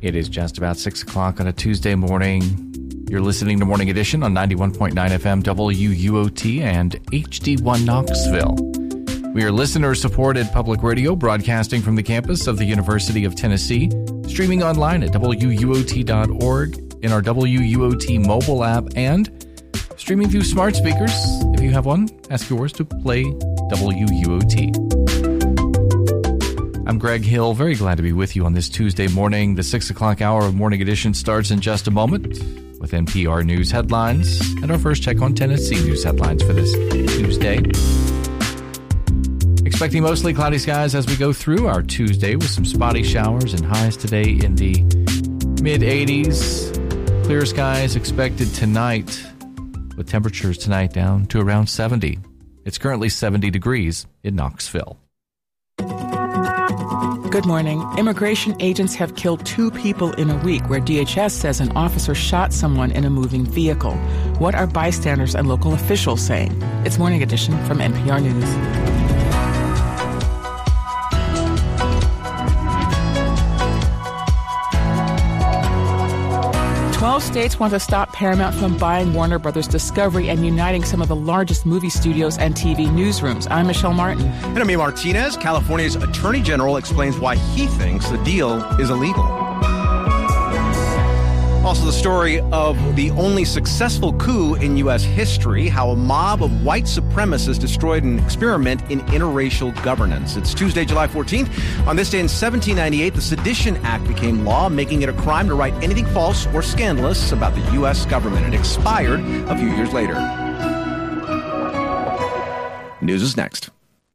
It is just about 6 o'clock on a Tuesday morning. You're listening to Morning Edition on 91.9 FM WUOT and HD1 Knoxville. We are listener-supported public radio broadcasting from the campus of the University of Tennessee, streaming online at WUOT.org, in our WUOT mobile app, and streaming through smart speakers. If you have one, ask yours to play WUOT. I'm Greg Hill, very glad to be with you on this Tuesday morning. The 6 o'clock hour of Morning Edition starts in just a moment with NPR News headlines and our first check on Tennessee news headlines for this Tuesday. Expecting mostly cloudy skies as we go through our Tuesday with some spotty showers and highs today in the mid-80s. Clear skies expected tonight with temperatures tonight down to around 70. It's currently 70 degrees in Knoxville. Good morning. Immigration agents have killed 2 people in a week where DHS says an officer shot someone in a moving vehicle. What are bystanders and local officials saying? It's Morning Edition from NPR News. 12 states want to stop Paramount from buying Warner Brothers Discovery and uniting some of the largest movie studios and TV newsrooms. I'm Michelle Martin. And I'm Amy Martinez. California's Attorney General explains why he thinks the deal is illegal. Also, the story of the only successful coup in U.S. history, how a mob of white supremacists destroyed an experiment in interracial governance. It's Tuesday, July 14th. On this day in 1798, the Sedition Act became law, making it a crime to write anything false or scandalous about the U.S. government. It expired a few years later. News is next.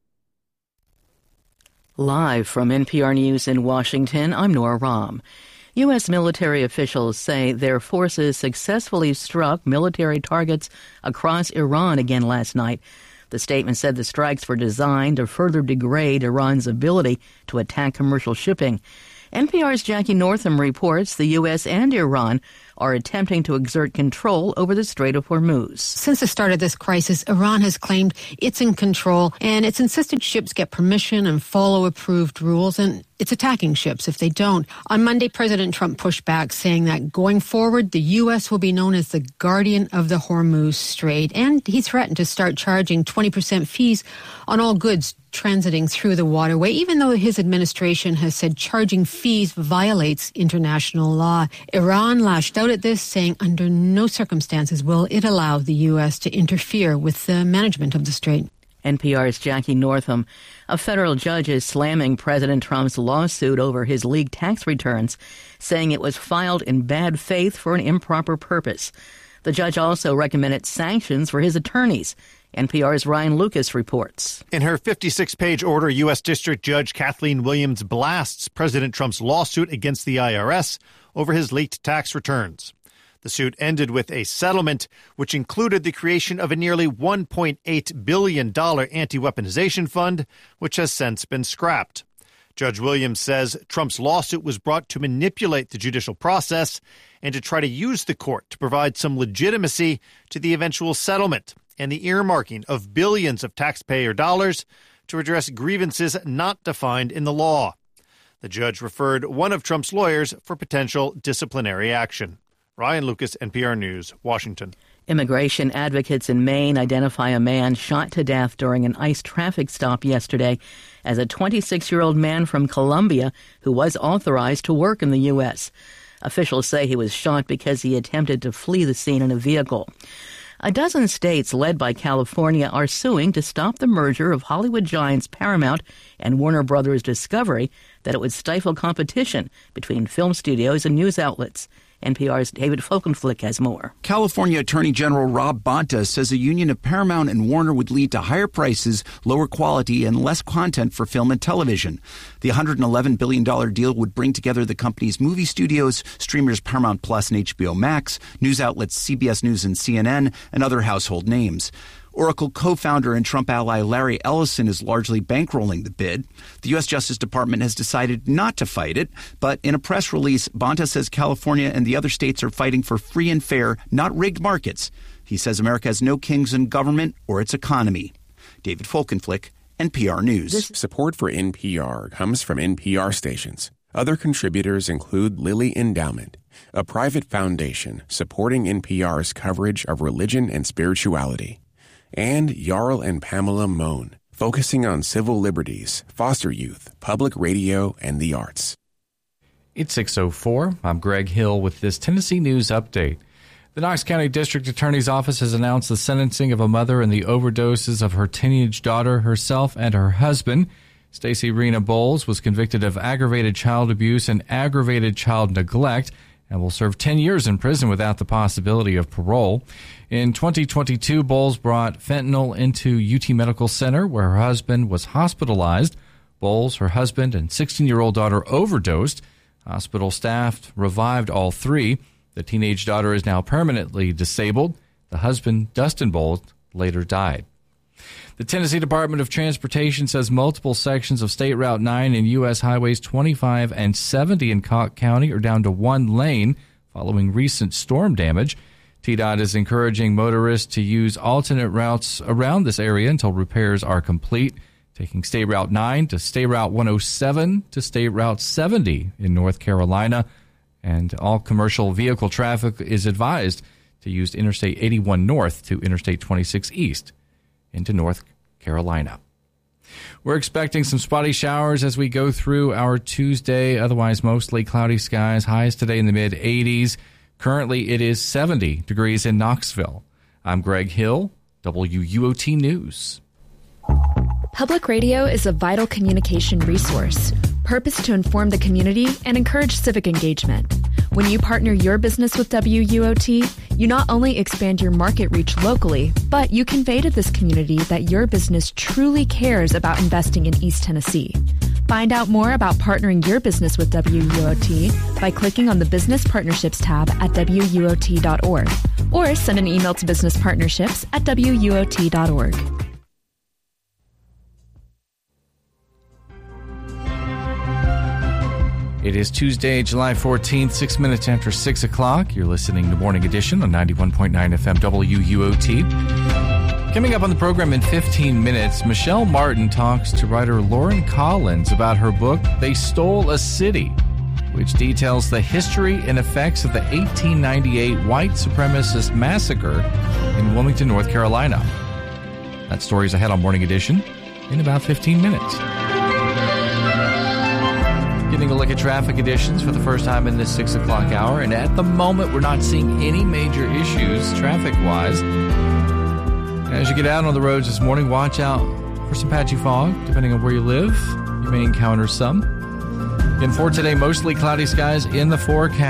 Live from NPR News in Washington, I'm Nora Rahm. U.S. military officials say their forces successfully struck military targets across Iran again last night. The statement said the strikes were designed to further degrade Iran's ability to attack commercial shipping. NPR's Jackie Northam reports the U.S. and Iran are attempting to exert control over the Strait of Hormuz. Since the start of this crisis, Iran has claimed it's in control, and it's insisted ships get permission and follow approved rules, and it's attacking ships if they don't. On Monday, President Trump pushed back, saying that going forward, the U.S. will be known as the guardian of the Hormuz Strait, and he threatened to start charging 20% fees on all goods transiting through the waterway, even though his administration has said charging fees violates international law. Iran lashed out at this, saying under no circumstances will it allow the U.S. to interfere with the management of the strait. NPR's Jackie Northam. A federal judge is slamming President Trump's lawsuit over his leaked tax returns, saying it was filed in bad faith for an improper purpose. The judge also recommended sanctions for his attorneys. NPR's Ryan Lucas reports. In her 56-page order, U.S. District Judge Kathleen Williams blasts President Trump's lawsuit against the IRS over his leaked tax returns. The suit ended with a settlement, which included the creation of a nearly $1.8 billion anti-weaponization fund, which has since been scrapped. Judge Williams says Trump's lawsuit was brought to manipulate the judicial process and to try to use the court to provide some legitimacy to the eventual settlement and the earmarking of billions of taxpayer dollars to address grievances not defined in the law. The judge referred one of Trump's lawyers for potential disciplinary action. Ryan Lucas, NPR News, Washington. Immigration advocates in Maine identify a man shot to death during an ICE traffic stop yesterday as a 26-year-old man from Colombia who was authorized to work in the U.S. Officials say he was shot because he attempted to flee the scene in a vehicle. A dozen states, led by California, are suing to stop the merger of Hollywood giants Paramount and Warner Brothers Discovery, that it would stifle competition between film studios and news outlets. NPR's David Folkenflik has more. California Attorney General Rob Bonta says a union of Paramount and Warner would lead to higher prices, lower quality, and less content for film and television. The $111 billion deal would bring together the company's movie studios, streamers Paramount Plus and HBO Max, news outlets CBS News and CNN, and other household names. Oracle co-founder and Trump ally Larry Ellison is largely bankrolling the bid. The U.S. Justice Department has decided not to fight it, but in a press release, Bonta says California and the other states are fighting for free and fair, not rigged markets. He says America has no kings in government or its economy. David Folkenflik, NPR News. Support for NPR comes from NPR stations. Other contributors include Lilly Endowment, a private foundation supporting NPR's coverage of religion and spirituality, and Jarl and Pamela Mohn, focusing on civil liberties, foster youth, public radio, and the arts. It's 6:04. I'm Greg Hill with this Tennessee News Update. The Knox County District Attorney's Office has announced the sentencing of a mother in the overdoses of her teenage daughter, herself, and her husband. Stacey Rena Bowles was convicted of aggravated child abuse and aggravated child neglect and will serve 10 years in prison without the possibility of parole. In 2022, Bowles brought fentanyl into UT Medical Center, where her husband was hospitalized. Bowles, her husband, and 16-year-old daughter overdosed. Hospital staff revived all three. The teenage daughter is now permanently disabled. The husband, Dustin Bowles, later died. The Tennessee Department of Transportation says multiple sections of State Route 9 and U.S. Highways 25 and 70 in Cocke County are down to one lane following recent storm damage. TDOT is encouraging motorists to use alternate routes around this area until repairs are complete, taking State Route 9 to State Route 107 to State Route 70 in North Carolina. And all commercial vehicle traffic is advised to use Interstate 81 North to Interstate 26 East into North Carolina. We're expecting some spotty showers as we go through our Tuesday, otherwise mostly cloudy skies. Highs today in the mid-80s. Currently, it is 70 degrees in Knoxville. I'm Greg Hill, WUOT News. Public radio is a vital communication resource, purposed to inform the community and encourage civic engagement. When you partner your business with WUOT, you not only expand your market reach locally, but you convey to this community that your business truly cares about investing in East Tennessee. Find out more about partnering your business with WUOT by clicking on the Business Partnerships tab at WUOT.org or send an email to businesspartnerships@WUOT.org. It is Tuesday, July 14th, 6 minutes after 6 o'clock. You're listening to Morning Edition on 91.9 FM WUOT. Coming up on the program in 15 minutes, Michelle Martin talks to writer Lauren Collins about her book, They Stole a City, which details the history and effects of the 1898 white supremacist massacre in Wilmington, North Carolina. That story's ahead on Morning Edition in about 15 minutes. Getting a look at traffic conditions for the first time in this 6 o'clock hour. And at the moment, we're not seeing any major issues traffic-wise. As you get out on the roads this morning, watch out for some patchy fog. Depending on where you live, you may encounter some. And for today, mostly cloudy skies in the forecast.